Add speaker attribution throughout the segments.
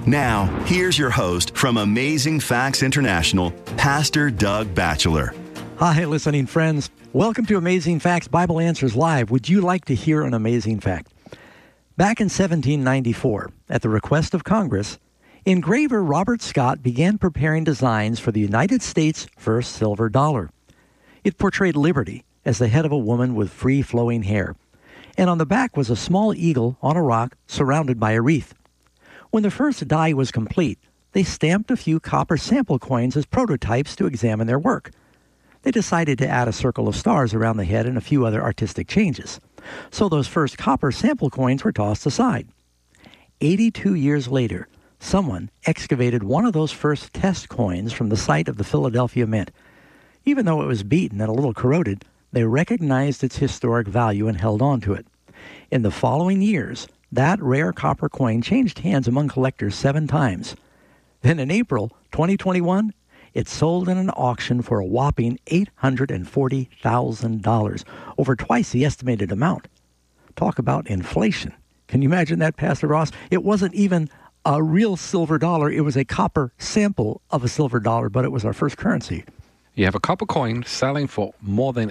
Speaker 1: Now, here's your host from Amazing Facts International, Pastor Doug Batchelor.
Speaker 2: Hi, listening friends. Welcome to Amazing Facts Bible Answers Live. Would you like to hear an amazing fact? Back in 1794, at the request of Congress, engraver Robert Scott began preparing designs for the United States' first silver dollar. It portrayed liberty as the head of a woman with free-flowing hair, and on the back was a small eagle on a rock surrounded by a wreath. When the first die was complete, they stamped a few copper sample coins as prototypes to examine their work. They decided to add a circle of stars around the head and a few other artistic changes. So those first copper sample coins were tossed aside. 82 years later, someone excavated one of those first test coins from the site of the Philadelphia Mint. Even though it was beaten and a little corroded, they recognized its historic value and held on to it. In the following years, that rare copper coin changed hands among collectors 7 times. Then in April 2021, it sold in an auction for a whopping $840,000, over twice the estimated amount. Talk about inflation. Can you imagine that, Pastor Ross? It wasn't even a real silver dollar. It was a copper sample of a silver dollar, but it was our first currency.
Speaker 3: You have a copper coin selling for more than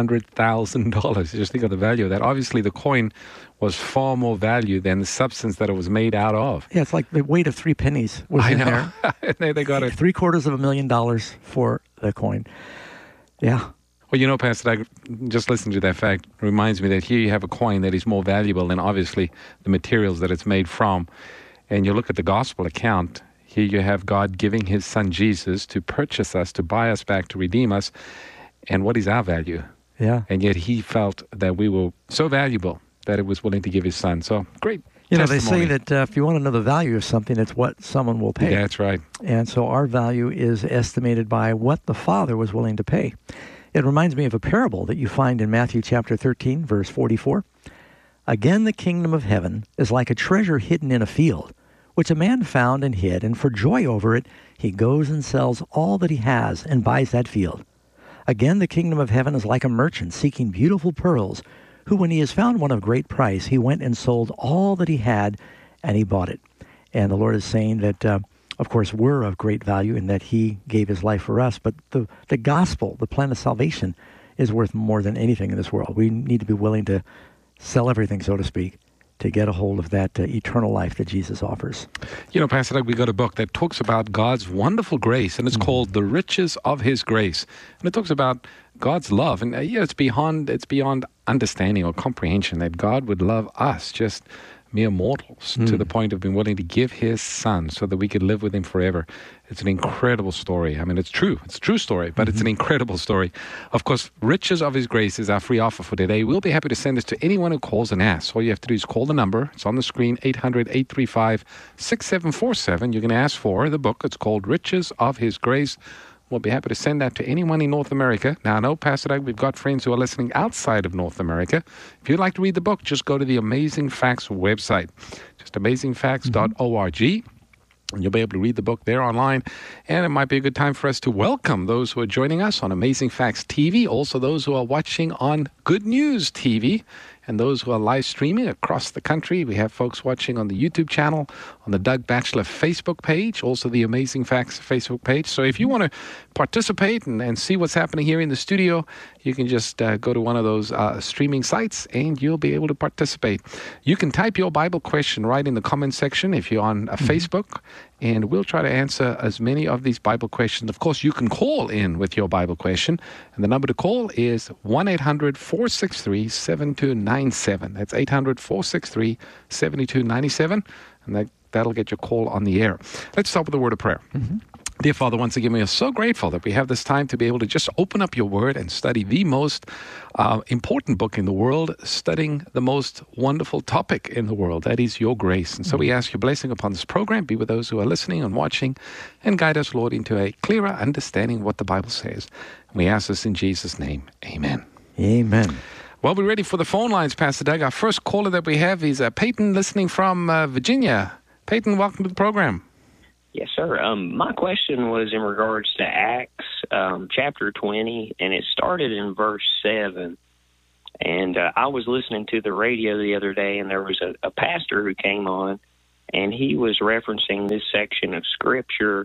Speaker 3: $800,000. Just think of the value of that. Obviously, the coin was far more value than the substance that it was made out of.
Speaker 2: Yeah, it's like the weight of 3 pennies was in there.
Speaker 3: They got it.
Speaker 2: $750,000 for the coin. Yeah.
Speaker 3: Well, you know, Pastor Doug, just listening to that fact reminds me that here you have a coin that is more valuable than obviously the materials that it's made from. And you look at the gospel account. Here you have God giving his son Jesus to purchase us, to buy us back, to redeem us. And what is our value?
Speaker 2: Yeah.
Speaker 3: And yet he felt that we were so valuable that it was willing to give his son. So great.
Speaker 2: You know,
Speaker 3: testimony.
Speaker 2: they say that if you want to know the value of something, it's what someone will pay.
Speaker 3: Yeah, that's right.
Speaker 2: And so our value is estimated by what the Father was willing to pay. It reminds me of a parable that you find in Matthew chapter 13, verse 44. Again, the kingdom of heaven is like a treasure hidden in a field, which a man found and hid, and for joy over it, he goes and sells all that he has and buys that field. Again, the kingdom of heaven is like a merchant seeking beautiful pearls, who, when he has found one of great price, he went and sold all that he had, and he bought it. And the Lord is saying that, of course, we're of great value in that he gave his life for us, but the gospel, the plan of salvation, is worth more than anything in this world. We need to be willing to sell everything, so to speak, to get a hold of that eternal life that Jesus offers.
Speaker 3: You know, Pastor Doug, we got a book that talks about God's wonderful grace, and it's called The Riches of His Grace. And it talks about God's love. And it's beyond understanding or comprehension that God would love us, just mere mortals, to the point of being willing to give his son so that we could live with him forever. It's an incredible story. I mean, it's true. It's a true story, but it's an incredible story. Of course, Riches of His Grace is our free offer for today. We'll be happy to send this to anyone who calls and asks. All you have to do is call the number. It's on the screen, 800-835-6747. You can ask for the book. It's called Riches of His Grace. We'll be happy to send that to anyone in North America. Now, I know, Pastor Doug, we've got friends who are listening outside of North America. If you'd like to read the book, just go to the Amazing Facts website. Just amazingfacts.org. And you'll be able to read the book there online. And it might be a good time for us to welcome those who are joining us on Amazing Facts TV, also those who are watching on Good News TV, and those who are live streaming across the country. We have folks watching on the YouTube channel, on the Doug Batchelor Facebook page, also the Amazing Facts Facebook page. So if you want to participate and see what's happening here in the studio, you can just go to one of those streaming sites and you'll be able to participate. You can type your Bible question right in the comment section if you're on Facebook, and we'll try to answer as many of these Bible questions. Of course, you can call in with your Bible question, and the number to call is 1-800-463-7297. That's 800-463-7297, and that'll get your call on the air. Let's start with a word of prayer. Dear Father, once again, we are so grateful that we have this time to be able to just open up your word and study the most important book in the world, studying the most wonderful topic in the world, that is your grace. And so we ask your blessing upon this program, be with those who are listening and watching, and guide us, Lord, into a clearer understanding of what the Bible says. And we ask this in Jesus' name. Amen.
Speaker 2: Amen.
Speaker 3: Well, we're ready for the phone lines, Pastor Doug. Our first caller that we have is Peyton, listening from Virginia. Peyton, welcome to the program.
Speaker 4: Yes, sir. My question was in regards to Acts chapter 20, and it started in verse 7. And I was listening to the radio the other day, and there was a pastor who came on, and he was referencing this section of Scripture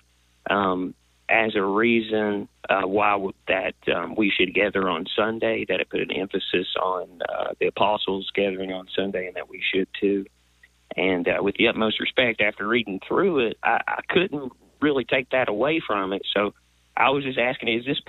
Speaker 4: as a reason why we should gather on Sunday, that it put an emphasis on the apostles gathering on Sunday, and that we should too. And with the utmost respect, after reading through it, I couldn't really take that away from it. So I was just asking, is this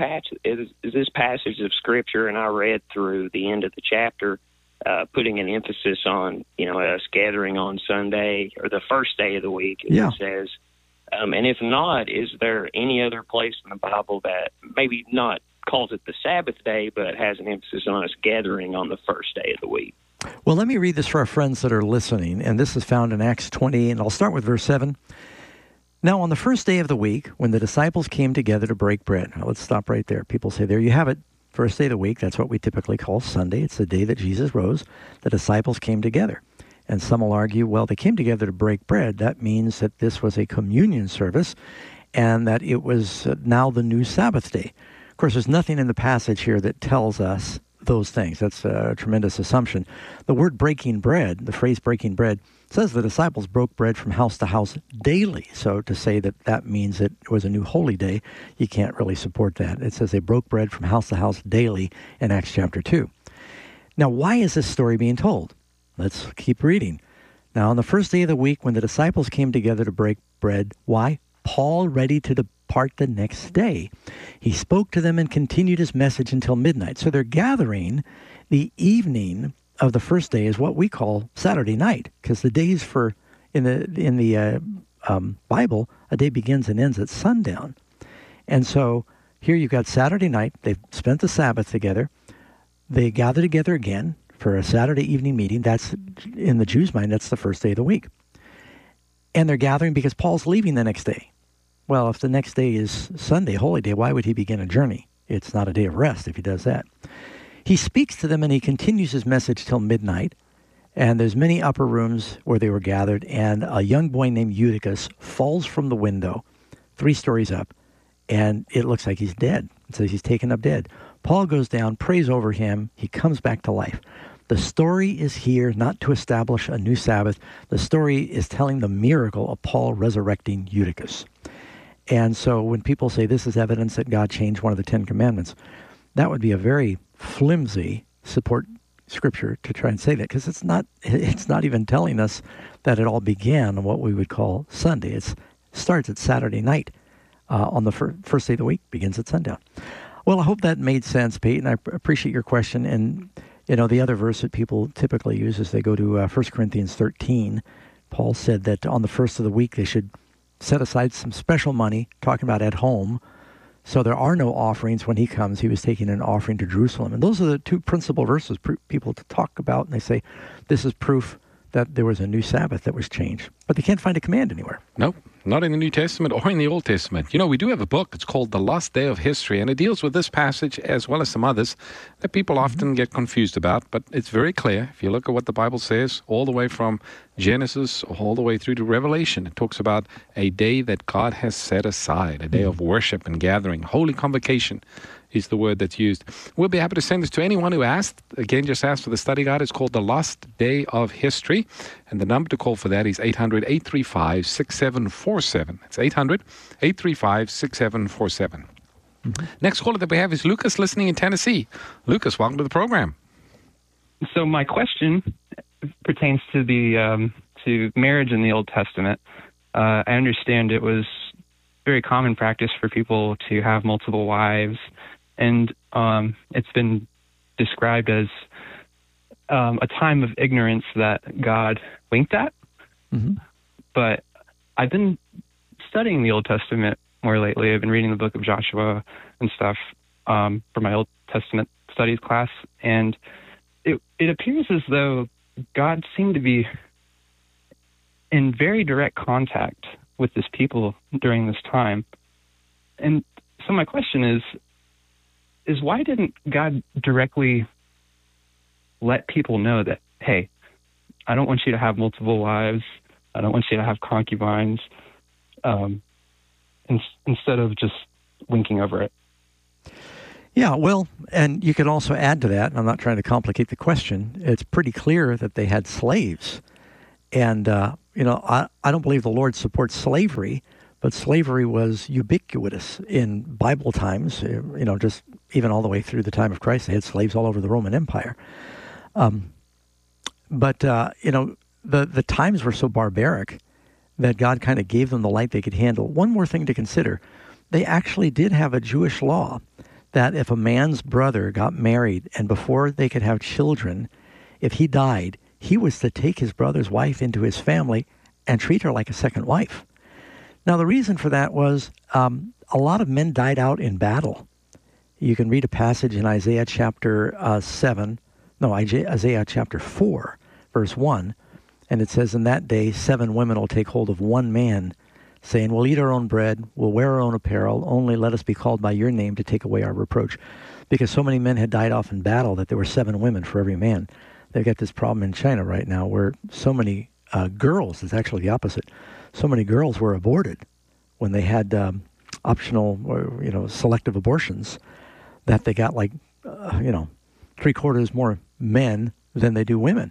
Speaker 4: passage of Scripture, and I read through the end of the chapter, putting an emphasis on, us gathering on Sunday or the first day of the week, as it says. And if not, is there any other place in the Bible that maybe not calls it the Sabbath day, but has an emphasis on us gathering on the first day of the week?
Speaker 2: Well, let me read this for our friends that are listening, and this is found in Acts 20, and I'll start with verse 7. Now, on the first day of the week, when the disciples came together to break bread. Now, let's stop right there. People say, there you have it. First day of the week, that's what we typically call Sunday. It's the day that Jesus rose. The disciples came together. And some will argue, well, they came together to break bread. That means that this was a communion service and that it was now the new Sabbath day. Of course, there's nothing in the passage here that tells us those things. That's a tremendous assumption. The word breaking bread, the phrase breaking bread, says the disciples broke bread from house to house daily. So to say that that means that it was a new holy day, you can't really support that. It says they broke bread from house to house daily in Acts chapter 2. Now, why is this story being told? Let's keep reading. Now, on the first day of the week, when the disciples came together to break bread, why? Paul ready to depart the next day. He spoke to them and continued his message until midnight. So they're gathering the evening of the first day is what we call Saturday night, because the days in the Bible, a day begins and ends at sundown. And so here you've got Saturday night. They've spent the Sabbath together. They gather together again for a Saturday evening meeting. That's, in the Jews' mind, that's the first day of the week. And they're gathering because Paul's leaving the next day. Well, if the next day is Sunday, holy day, why would he begin a journey? It's not a day of rest if he does that. He speaks to them and he continues his message till midnight. And there's many upper rooms where they were gathered. And a young boy named Eutychus falls from the window 3 stories up. And it looks like he's dead. It says he's taken up dead. Paul goes down, prays over him. He comes back to life. The story is here not to establish a new Sabbath. The story is telling the miracle of Paul resurrecting Eutychus. And so when people say this is evidence that God changed one of the 10 commandments, that would be a very flimsy support Scripture to try and say that, because it's not even telling us that it all began on what we would call Sunday. It starts at Saturday night on the first day of the week, begins at sundown. Well, I hope that made sense, Pete, and I appreciate your question. And, the other verse that people typically use is they go to 1 Corinthians 13. Paul said that on the first of the week they should set aside some special money, talking about at home, so there are no offerings when he comes. He was taking an offering to Jerusalem. And those are the 2 principal verses people to talk about, and they say this is proof that there was a new Sabbath that was changed. But they can't find a command anywhere.
Speaker 3: No, not in the New Testament or in the Old Testament. We do have a book. It's called The Lost Day of History, and it deals with this passage as well as some others that people often get confused about. But it's very clear. If you look at what the Bible says, all the way from Genesis all the way through to Revelation, it talks about a day that God has set aside, a day of worship and gathering. Holy convocation is the word that's used. We'll be happy to send this to anyone who asked. Again, just ask for the study guide. It's called The Lost Day of History. And the number to call for that is 800-835-6747. It's 800-835-6747. Next caller that we have is Lucas, listening in Tennessee. Lucas, welcome to the program.
Speaker 5: So my question pertains to the to marriage in the Old Testament. I understand it was very common practice for people to have multiple wives, and it's been described as a time of ignorance that God winked at. Mm-hmm. But I've been studying the Old Testament more lately. I've been reading the book of Joshua and stuff for my Old Testament studies class, and it appears as though God seemed to be in very direct contact with his people during this time. And so my question is why didn't God directly let people know that, hey, I don't want you to have multiple wives, I don't want you to have concubines, instead of just winking over it?
Speaker 2: Yeah, well, and you could also add to that, and I'm not trying to complicate the question, it's pretty clear that they had slaves. And, I don't believe the Lord supports slavery, but slavery was ubiquitous in Bible times, just even all the way through the time of Christ. They had slaves all over the Roman Empire. But the times were so barbaric that God kind of gave them the light they could handle. One more thing to consider. They actually did have a Jewish law that if a man's brother got married and before they could have children, if he died, he was to take his brother's wife into his family and treat her like a second wife. Now, the reason for that was a lot of men died out in battle. You can read a passage in Isaiah chapter 4, verse 1, and it says, "In that day 7 women will take hold of one man, saying, we'll eat our own bread, we'll wear our own apparel, only let us be called by your name to take away our reproach." Because so many men had died off in battle that there were 7 women for every man. They've got this problem in China right now where so many girls, it's actually the opposite, so many girls were aborted when they had optional or, selective abortions that they got 3/4 more men than they do women.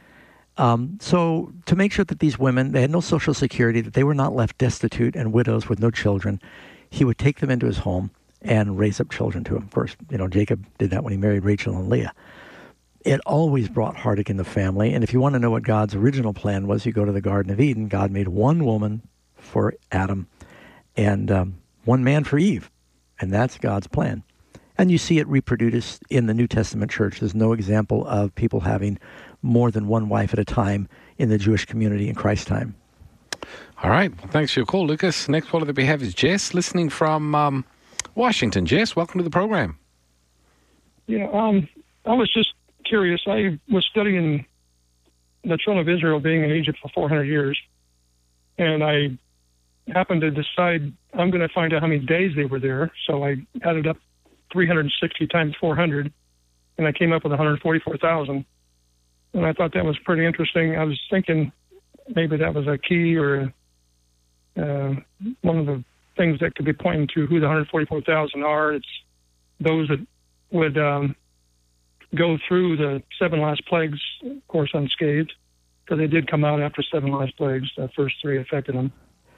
Speaker 2: So to make sure that these women, they had no social security, that they were not left destitute and widows with no children, he would take them into his home and raise up children to him. Of course, Jacob did that when he married Rachel and Leah. It always brought heartache in the family. And if you want to know what God's original plan was, you go to the Garden of Eden. God made one woman for Adam and one man for Eve. And that's God's plan. And you see it reproduced in the New Testament church. There's no example of people having more than one wife at a time in the Jewish community in Christ's time.
Speaker 3: All right. Well, thanks for your call, Lucas. Next caller that we have is Jess, listening from Washington. Jess, welcome to the program.
Speaker 6: Yeah, I was just curious. I was studying the children of Israel being in Egypt for 400 years, and I happened to decide I'm going to find out how many days they were there. So I added up 360 times 400, and I came up with 144,000. And I thought that was pretty interesting. I was thinking maybe that was a key or one of the things that could be pointing to who the 144,000 are. It's those that would go through the 7 last plagues, of course, unscathed, because they did come out after 7 last plagues. The first 3 affected them.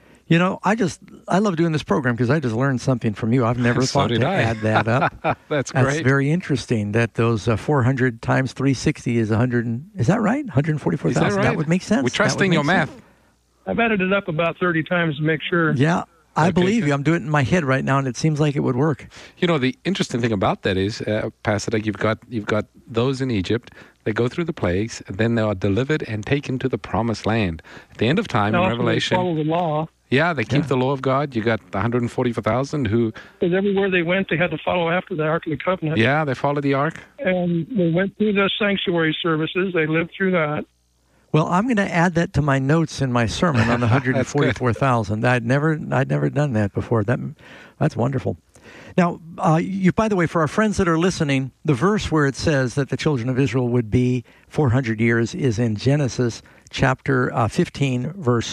Speaker 2: I love doing this program because I just learned something from you. I've never thought to add that up.
Speaker 3: That's great.
Speaker 2: That's very interesting that those 400 times 360 is 100. Is that right? 144,000.
Speaker 3: Is that right?
Speaker 2: That would make sense.
Speaker 3: We're trusting your math.
Speaker 6: I've added it up about 30 times to make sure.
Speaker 2: Yeah, I believe you. I'm doing it in my head right now, and it seems like it would work.
Speaker 3: The interesting thing about that is, Pastor Doug, you've got those in Egypt. They go through the plagues, and then they are delivered and taken to the promised land. At the end of time, in Revelation,
Speaker 6: they follow the law.
Speaker 3: Yeah, they keep the law of God. You got 144,000 who...
Speaker 6: Because everywhere they went, they had to follow after the Ark of the Covenant.
Speaker 3: Yeah, they followed the Ark.
Speaker 6: And they went through the sanctuary services. They lived through that.
Speaker 2: Well, I'm going to add that to my notes in my sermon on the 144,000. I'd never done that before. That's wonderful. Now, by the way, for our friends that are listening, the verse where it says that the children of Israel would be 400 years is in Genesis chapter 15, verse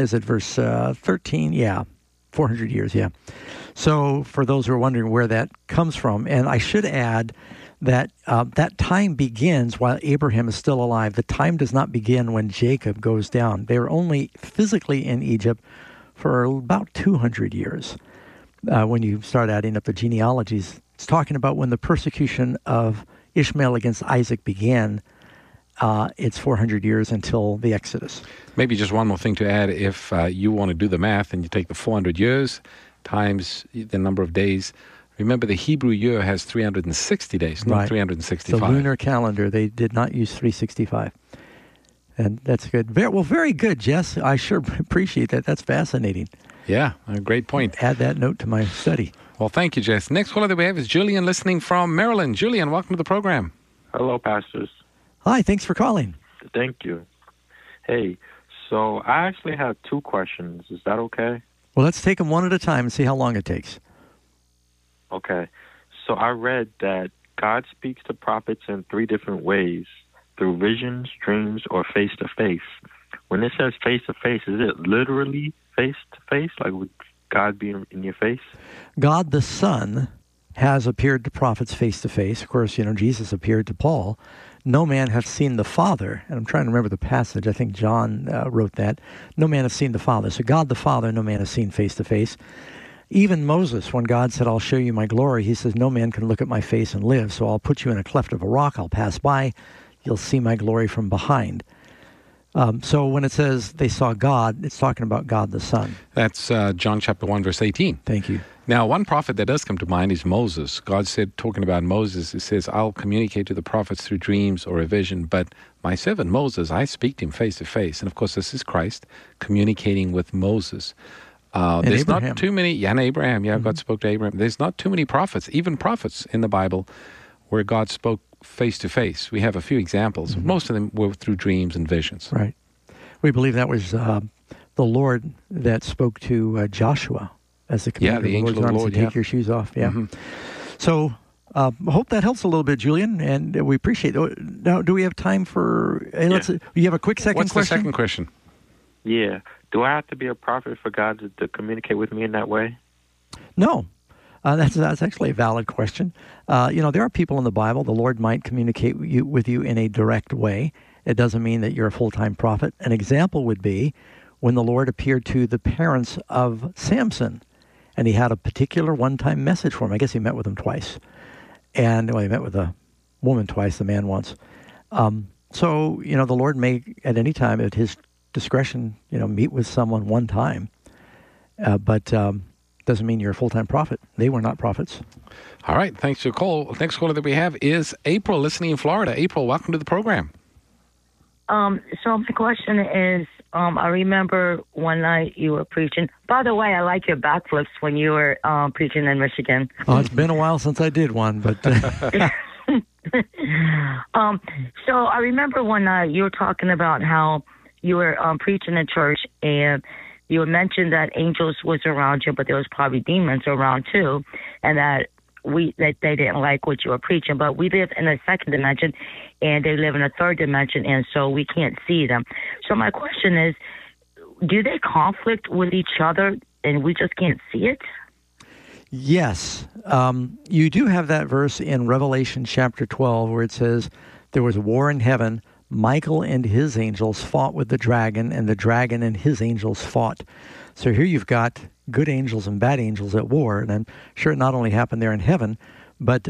Speaker 2: 13? Yeah, 400 years, yeah. So for those who are wondering where that comes from, and I should add that that time begins while Abraham is still alive. The time does not begin when Jacob goes down. They were only physically in Egypt for about 200 years. When you start adding up the genealogies, it's talking about when the persecution of Ishmael against Isaac began. It's 400 years until the Exodus.
Speaker 3: Maybe just one more thing to add. If you want to do the math and you take the 400 years times the number of days, remember the Hebrew year has 360 days, not 365.
Speaker 2: The lunar calendar, they did not use 365. And that's good. Very good, Jess. I sure appreciate that. That's fascinating.
Speaker 3: Yeah, a great point.
Speaker 2: Add that note to my study.
Speaker 3: Well, thank you, Jess. Next caller that we have is Julian, listening from Maryland. Julian, welcome to the program.
Speaker 7: Hello, pastors.
Speaker 2: Hi, thanks for calling.
Speaker 7: Thank you. Hey, so I actually have 2 questions. Is that okay?
Speaker 2: Well, let's take them one at a time and see how long it takes.
Speaker 7: Okay. So I read that God speaks to prophets in 3 different ways, through visions, dreams, or face-to-face. When it says face-to-face, is it literally face-to-face, like with God being in your face?
Speaker 2: God the Son has appeared to prophets face-to-face. Of course, Jesus appeared to Paul. no man hath seen the Father. And I'm trying to remember the passage. I think John wrote that. No man hath seen the Father. So God the Father, no man has seen face to face. Even Moses, when God said, I'll show you my glory, he says, no man can look at my face and live. So I'll put you in a cleft of a rock. I'll pass by. You'll see my glory from behind. So when it says they saw God, it's talking about God the Son.
Speaker 3: That's John chapter 1, verse 18.
Speaker 2: Thank you.
Speaker 3: Now, one prophet that does come to mind is Moses. God said, talking about Moses, it says, I'll communicate to the prophets through dreams or a vision, but my servant Moses, I speak to him face to face. And of course, this is Christ communicating with Moses. There's
Speaker 2: Abraham.
Speaker 3: not too many, and Abraham, God spoke to Abraham. There's not too many prophets, even prophets in the Bible, where God spoke face to face. We have a few examples. Most of them were through dreams and visions.
Speaker 2: Right. We believe that was the Lord that spoke to Joshua as the commander
Speaker 3: the angel of the Lord.
Speaker 2: Take your shoes off. Yeah. So I hope that helps a little bit, Julian, and we appreciate it. Now, do we have time for, you have a quick second
Speaker 3: What's
Speaker 2: question?
Speaker 3: the second question?
Speaker 7: Yeah. Do I have to be a prophet for God to communicate with me in that way?
Speaker 2: No. That's actually a valid question. There are people in the Bible, the Lord might communicate with you in a direct way. It doesn't mean that you're a full-time prophet. An example would be when the Lord appeared to the parents of Samson, and he had a particular one-time message for him. I guess he met with them twice. And, he met with a woman twice, the man once. So, the Lord may, at any time, at his discretion, meet with someone one time. But doesn't mean you're a full-time prophet. They were not prophets.
Speaker 3: All right. Thanks for your call. Next caller that we have is April, listening in Florida. April, welcome to the program.
Speaker 8: So my question is, I remember one night you were preaching. By the way, I like your backflips when you were preaching in Michigan.
Speaker 2: Oh, it's been a while since I did one, but...
Speaker 8: So I remember one night you were talking about how you were preaching in church, and you mentioned that angels was around you, but there was probably demons around too, and that they didn't like what you were preaching. But we live in a second dimension, and they live in a third dimension, and so we can't see them. So my question is, do they conflict with each other, and we just can't see it?
Speaker 2: Yes. You do have that verse in Revelation chapter 12 where it says, there was a war in heaven. Michael and his angels fought with the dragon, and the dragon and his angels fought. So here you've got good angels and bad angels at war, and I'm sure it not only happened there in heaven, but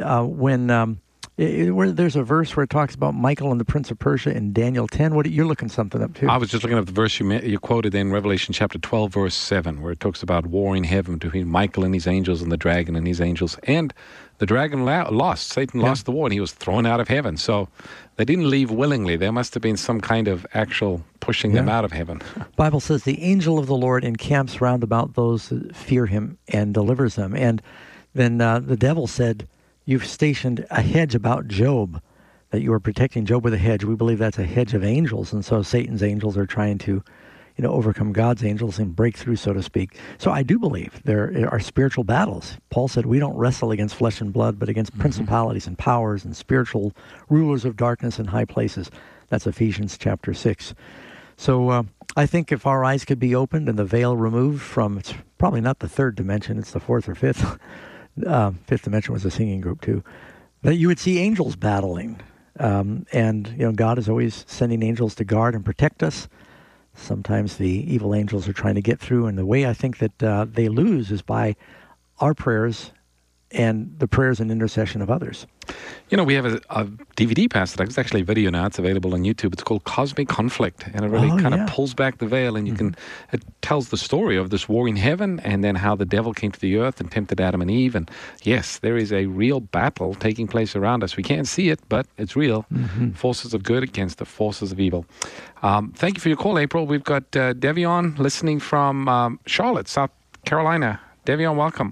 Speaker 2: where there's a verse where it talks about Michael and the Prince of Persia in Daniel 10. You're looking something up too?
Speaker 3: I was just looking up the verse you quoted in Revelation chapter 12, verse 7, where it talks about war in heaven between Michael and his angels and the dragon and his angels. And the dragon lost. Satan lost the war, and he was thrown out of heaven. So they didn't leave willingly. There must have been some kind of actual pushing them out of heaven.
Speaker 2: Bible says the angel of the Lord encamps round about those that fear him and delivers them. And then the devil said, you've stationed a hedge about Job, that you are protecting Job with a hedge. We believe that's a hedge of angels. And so Satan's angels are trying to overcome God's angels and break through, so to speak. So I do believe there are spiritual battles. Paul said we don't wrestle against flesh and blood, but against principalities and powers and spiritual rulers of darkness in high places. That's Ephesians chapter 6. So I think if our eyes could be opened and the veil removed from, it's probably not the third dimension, it's the fourth or fifth. Fifth dimension was a singing group too. That you would see angels battling. And God is always sending angels to guard and protect us. Sometimes the evil angels are trying to get through, and the way I think that they lose is by our prayers and the prayers and intercession of others.
Speaker 3: We have a DVD passage. It's actually a video now. It's available on YouTube. It's called Cosmic Conflict, and it really kind of pulls back the veil, and it tells the story of this war in heaven, and then how the devil came to the earth and tempted Adam and Eve. And yes, there is a real battle taking place around us. We can't see it, but it's real. Forces of good against the forces of evil. Thank you for your call, April. We've got Devion listening from Charlotte, South Carolina. Devion, welcome.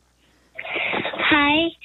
Speaker 9: Hi.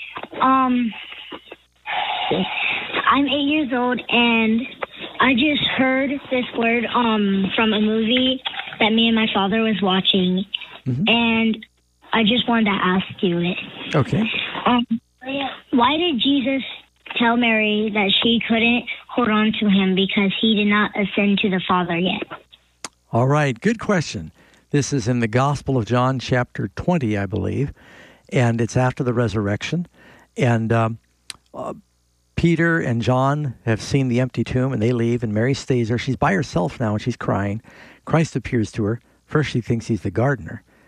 Speaker 9: I'm 8 years old, and I just heard this word from a movie that me and my father was watching, and I just wanted to ask you it.
Speaker 2: Okay.
Speaker 9: Why did Jesus tell Mary that she couldn't hold on to him because he did not ascend to the Father yet?
Speaker 2: All right, good question. This is in the Gospel of John, chapter 20, I believe, and it's after the resurrection. And Peter and John have seen the empty tomb, and they leave, and Mary stays there. She's by herself now, and she's crying. Christ appears to her. First, she thinks he's the gardener.